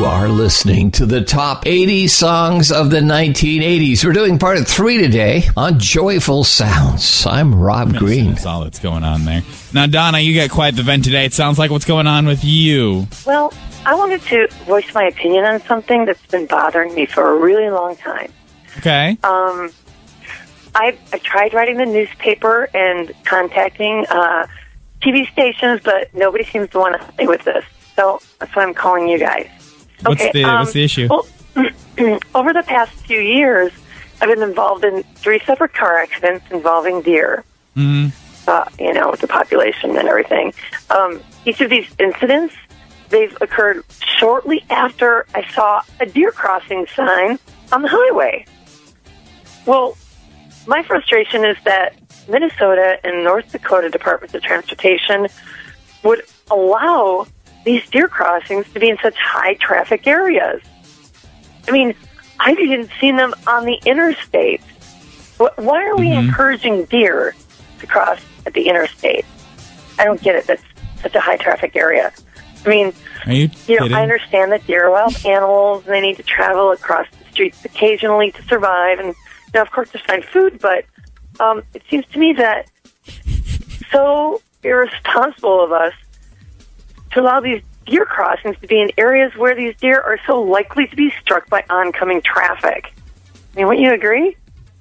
You are listening to the top 80 songs of the 1980s. We're doing part 3 today on Joyful Sounds. I'm Rob Green. That's all that's going on there. Now, Donna, you got quite the vent today. It sounds like what's going on with you. Well, I wanted to voice my opinion on something that's been bothering me for a really long time. Okay. I tried writing the newspaper and contacting TV stations, but nobody seems to want to help me with this. So that's why I'm calling you guys. What's the issue? Well, over the past few years, I've been involved in 3 separate car accidents involving deer. Mm-hmm. With the population and everything. Each of these incidents, they've occurred shortly after I saw a deer crossing sign on the highway. Well, my frustration is that Minnesota and North Dakota Departments of Transportation would allow these deer crossings to be in such high traffic areas. I mean, I've even seen them on the interstate. Why are we encouraging deer to cross at the interstate? I don't get it. That's such a high traffic area. I mean, I understand that deer are wild animals and they need to travel across the streets occasionally to survive and, of course, to find food, but it seems to me that so irresponsible of us to allow these deer crossings to be in areas where these deer are so likely to be struck by oncoming traffic. I mean, wouldn't you agree?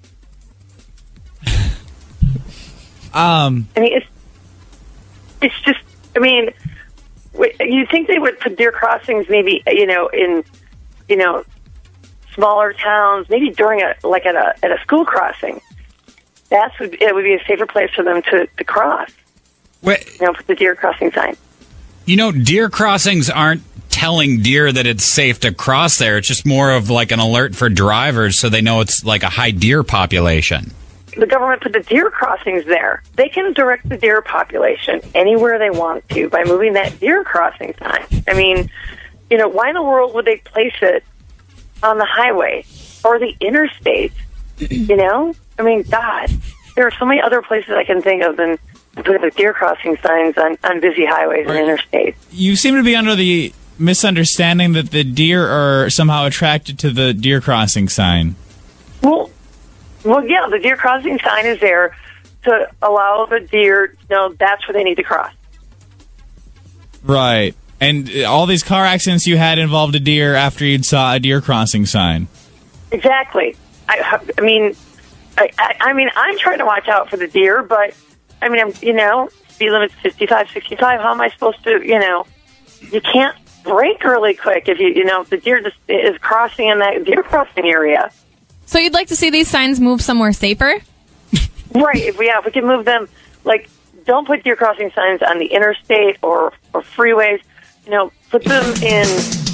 I mean, it's just, I mean, you think they would put deer crossings maybe, in, smaller towns, maybe during at a school crossing. It would be a safer place for them to cross. Wait. Put the deer crossing sign. Deer crossings aren't telling deer that it's safe to cross there. It's just more of like an alert for drivers so they know it's like a high deer population. The government put the deer crossings there. They can direct the deer population anywhere they want to by moving that deer crossing sign. I mean, why in the world would they place it on the highway or the interstate? I mean, God, there are so many other places I can think of than putting the deer crossing signs on busy highways and interstates. You seem to be under the misunderstanding that the deer are somehow attracted to the deer crossing sign. Well, yeah, the deer crossing sign is there to allow the deer to know that's where they need to cross. Right. And all these car accidents you had involved a deer after you'd saw a deer crossing sign. Exactly. I mean, I'm trying to watch out for the deer, but I mean, speed limit's 55, 65. How am I supposed to, you can't brake really quick if if the deer just is crossing in that deer crossing area. So you'd like to see these signs move somewhere safer? Right. If we can move them, don't put deer crossing signs on the interstate or freeways. Put them in.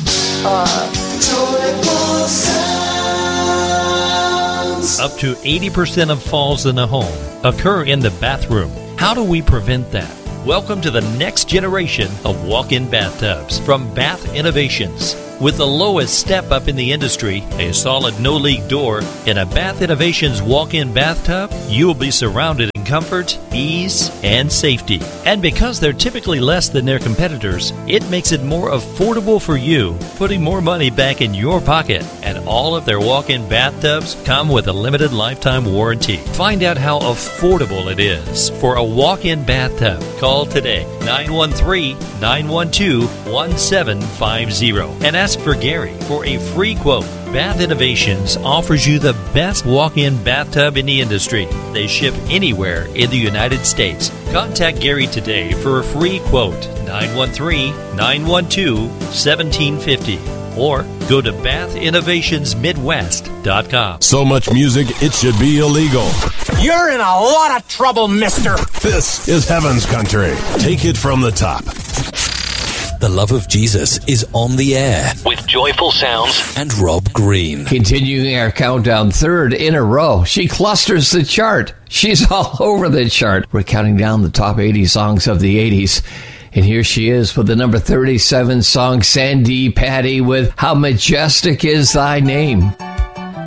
Up to 80% of falls in a home occur in the bathroom. How do we prevent that? Welcome to the next generation of walk-in bathtubs from Bath Innovations. With the lowest step-up in the industry, a solid no-leak door, and a Bath Innovations walk-in bathtub, you will be surrounded in comfort, ease, and safety. And because they're typically less than their competitors, it makes it more affordable for you, putting more money back in your pocket. And all of their walk-in bathtubs come with a limited lifetime warranty. Find out how affordable it is for a walk-in bathtub. Call today, 913-912-1750, and ask for Gary for a free quote. Bath Innovations offers you the best walk-in bathtub in the industry. They ship anywhere in the United States. Contact Gary today for a free quote, 913-912-1750. Or go to bathinnovationsmidwest.com. So much music, it should be illegal. You're in a lot of trouble, mister. This is Heaven's Country. Take it from the top. The love of Jesus is on the air with Joyful Sounds and Rob Green. Continuing our countdown, 3rd in a row. She clusters the chart. She's all over the chart. We're counting down the top 80 songs of the 80s. And here she is with the number 37 song, Sandy Patty, with How Majestic Is Thy Name.